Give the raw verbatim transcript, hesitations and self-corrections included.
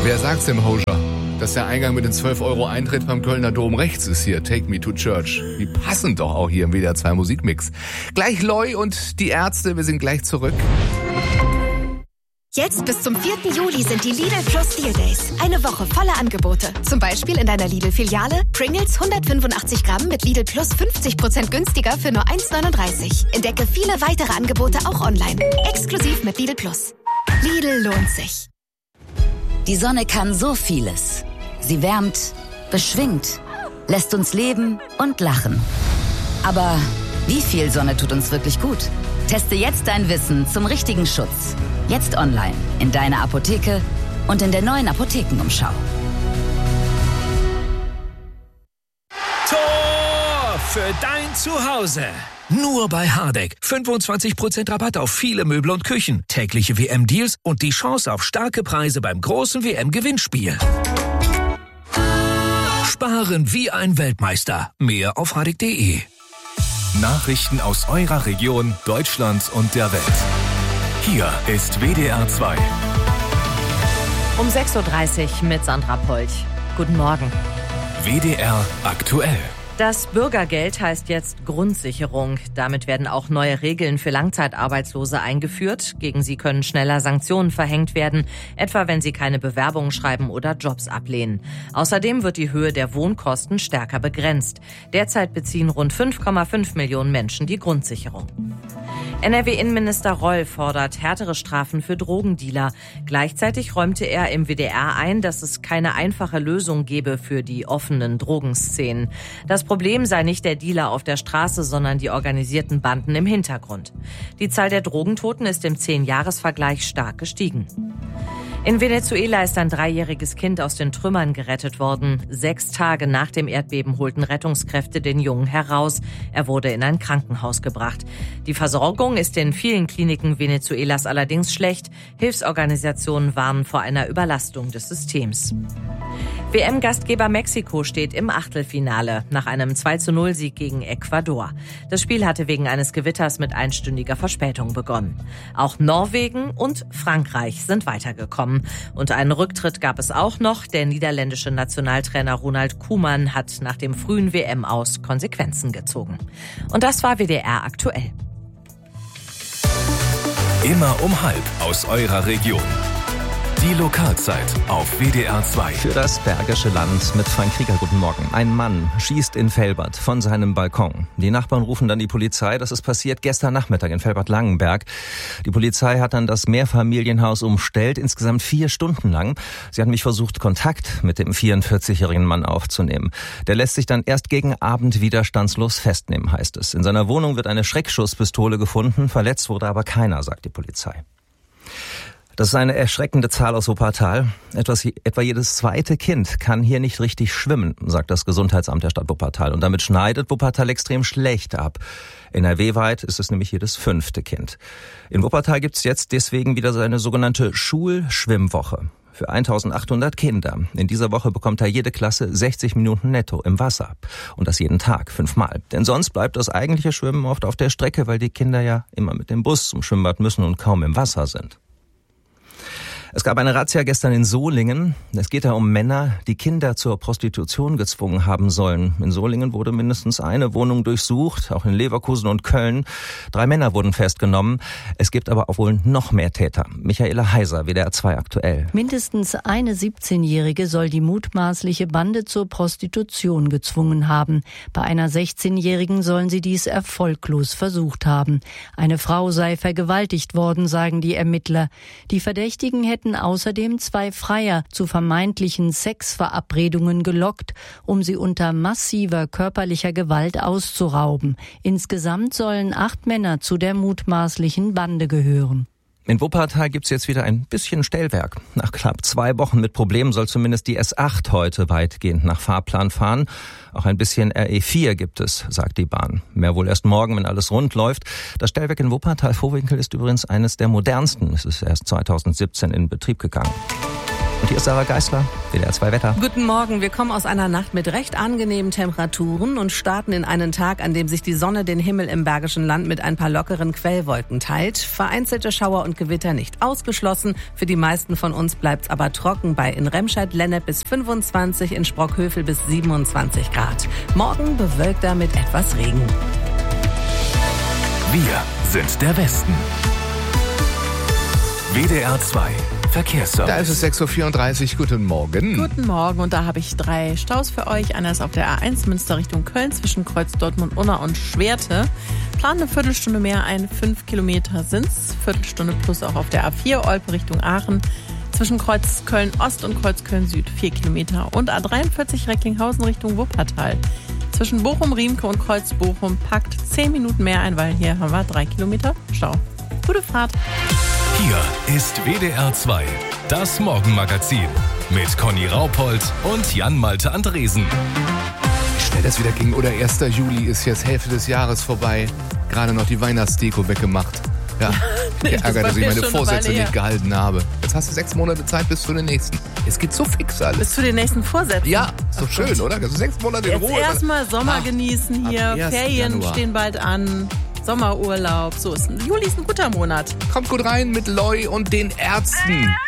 Wer sagt's dem Hoja? Dass der Eingang mit den zwölf Euro Eintritt beim Kölner Dom rechts ist hier. Take me to church. Die passen doch auch hier im W D R zwei Musikmix. Gleich Loi und die Ärzte, wir sind gleich zurück. Jetzt bis zum vierten Juli sind die Lidl Plus Deal Days. Eine Woche voller Angebote. Zum Beispiel in deiner Lidl-Filiale Pringles hundertfünfundachtzig Gramm mit Lidl Plus fünfzig Prozent günstiger für nur eins neununddreißig. Entdecke viele weitere Angebote auch online. Exklusiv mit Lidl Plus. Lidl lohnt sich. Die Sonne kann so vieles. Sie wärmt, beschwingt, lässt uns leben und lachen. Aber wie viel Sonne tut uns wirklich gut? Teste jetzt dein Wissen zum richtigen Schutz. Jetzt online, in deiner Apotheke und in der neuen Apothekenumschau. Tor für dein Zuhause. Nur bei Hardegg. fünfundzwanzig Prozent Rabatt auf viele Möbel und Küchen, tägliche W M-Deals und die Chance auf starke Preise beim großen W M-Gewinnspiel. Sparen wie ein Weltmeister. Mehr auf hardegg punkt de. Nachrichten aus eurer Region, Deutschland und der Welt. Hier ist W D R zwei. Um sechs Uhr dreißig mit Sandra Polch. Guten Morgen. W D R aktuell. Das Bürgergeld heißt jetzt Grundsicherung. Damit werden auch neue Regeln für Langzeitarbeitslose eingeführt. Gegen sie können schneller Sanktionen verhängt werden, etwa wenn sie keine Bewerbungen schreiben oder Jobs ablehnen. Außerdem wird die Höhe der Wohnkosten stärker begrenzt. Derzeit beziehen rund fünf Komma fünf Millionen Menschen die Grundsicherung. N R W-Innenminister Reul fordert härtere Strafen für Drogendealer. Gleichzeitig räumte er im W D R ein, dass es keine einfache Lösung gebe für die offenen Drogenszenen. Das Problem sei nicht der Dealer auf der Straße, sondern die organisierten Banden im Hintergrund. Die Zahl der Drogentoten ist im zehn-Jahres-Vergleich stark gestiegen. In Venezuela ist ein dreijähriges Kind aus den Trümmern gerettet worden. Sechs Tage nach dem Erdbeben holten Rettungskräfte den Jungen heraus. Er wurde in ein Krankenhaus gebracht. Die Versorgung ist in vielen Kliniken Venezuelas allerdings schlecht. Hilfsorganisationen warnen vor einer Überlastung des Systems. W M-Gastgeber Mexiko steht im Achtelfinale nach einem zwei zu null Sieg gegen Ecuador. Das Spiel hatte wegen eines Gewitters mit einstündiger Verspätung begonnen. Auch Norwegen und Frankreich sind weitergekommen. Und einen Rücktritt gab es auch noch. Der niederländische Nationaltrainer Ronald Koeman hat nach dem frühen W M-Aus Konsequenzen gezogen. Und das war W D R aktuell. Immer um halb aus eurer Region. Die Lokalzeit auf W D R zwei. Für das Bergische Land mit Frank Krieger. Guten Morgen. Ein Mann schießt in Velbert von seinem Balkon. Die Nachbarn rufen dann die Polizei. Das ist passiert gestern Nachmittag in Velbert-Langenberg. Die Polizei hat dann das Mehrfamilienhaus umstellt, insgesamt vier Stunden lang. Sie hat mich versucht, Kontakt mit dem vierundvierzigjährigen Mann aufzunehmen. Der lässt sich dann erst gegen Abend widerstandslos festnehmen, heißt es. In seiner Wohnung wird eine Schreckschusspistole gefunden. Verletzt wurde aber keiner, sagt die Polizei. Das ist eine erschreckende Zahl aus Wuppertal. Etwas, etwa jedes zweite Kind kann hier nicht richtig schwimmen, sagt das Gesundheitsamt der Stadt Wuppertal. Und damit schneidet Wuppertal extrem schlecht ab. N R W-weit ist es nämlich jedes fünfte Kind. In Wuppertal gibt es jetzt deswegen wieder so eine sogenannte Schulschwimmwoche für eintausendachthundert Kinder. In dieser Woche bekommt da jede Klasse sechzig Minuten netto im Wasser. Und das jeden Tag, fünfmal. Denn sonst bleibt das eigentliche Schwimmen oft auf der Strecke, weil die Kinder ja immer mit dem Bus zum Schwimmbad müssen und kaum im Wasser sind. Es gab eine Razzia gestern in Solingen. Es geht da um Männer, die Kinder zur Prostitution gezwungen haben sollen. In Solingen wurde mindestens eine Wohnung durchsucht, auch in Leverkusen und Köln. Drei Männer wurden festgenommen. Es gibt aber auch wohl noch mehr Täter. Michaela Heiser, W D R zwei aktuell. Mindestens eine siebzehnjährige soll die mutmaßliche Bande zur Prostitution gezwungen haben. Bei einer sechzehnjährigen sollen sie dies erfolglos versucht haben. Eine Frau sei vergewaltigt worden, sagen die Ermittler. Die Verdächtigen hätten außerdem zwei Freier zu vermeintlichen Sexverabredungen gelockt, um sie unter massiver körperlicher Gewalt auszurauben. Insgesamt sollen acht Männer zu der mutmaßlichen Bande gehören. In Wuppertal gibt's jetzt wieder ein bisschen Stellwerk. Nach knapp zwei Wochen mit Problemen soll zumindest die S acht heute weitgehend nach Fahrplan fahren. Auch ein bisschen R E vier gibt es, sagt die Bahn. Mehr wohl erst morgen, wenn alles rund läuft. Das Stellwerk in Wuppertal-Vohwinkel ist übrigens eines der modernsten. Es ist erst zweitausendsiebzehn in Betrieb gegangen. Und hier ist Sarah Geisler, W D R zwei Wetter. Guten Morgen, wir kommen aus einer Nacht mit recht angenehmen Temperaturen und starten in einen Tag, an dem sich die Sonne den Himmel im Bergischen Land mit ein paar lockeren Quellwolken teilt. Vereinzelte Schauer und Gewitter nicht ausgeschlossen. Für die meisten von uns bleibt's aber trocken bei in Remscheid-Lennep bis fünfundzwanzig, in Sprockhövel bis siebenundzwanzig Grad. Morgen bewölkter mit etwas Regen. Wir sind der Westen. W D R zwei Verkehrsservice. Da ist es sechs Uhr vierunddreißig. Guten Morgen. Guten Morgen. Und da habe ich drei Staus für euch. Einer ist auf der A eins Münster Richtung Köln zwischen Kreuz Dortmund-Unna und Schwerte. Plan eine Viertelstunde mehr ein. Fünf Kilometer sind's. Viertelstunde plus auch auf der A vier Olpe Richtung Aachen. Zwischen Kreuz Köln-Ost und Kreuz Köln-Süd vier Kilometer. Und A dreiundvierzig Recklinghausen Richtung Wuppertal. Zwischen Bochum-Riemke und Kreuz Bochum packt zehn Minuten mehr ein, weil hier haben wir drei Kilometer Stau. Gute Fahrt. Hier ist W D R zwei, das Morgenmagazin mit Conny Raupold und Jan-Malte Andresen. Wie schnell das wieder ging. Oder erster Juli ist jetzt Hälfte des Jahres vorbei. Gerade noch die Weihnachtsdeko weggemacht. Ja, geärgert, dass ich meine Vorsätze nicht gehalten habe. Jetzt hast du sechs Monate Zeit bis zu den nächsten. Es geht so fix alles. Bis zu den nächsten Vorsätzen? Ja, ist doch schön, oder? Also sechs Monate in Jetzt Ruhe. erstmal Sommer Ach, genießen hier. Ferien Januar. Stehen bald an. Sommerurlaub. So ist Juli ist ein guter Monat. Kommt gut rein mit Loi und den Ärzten.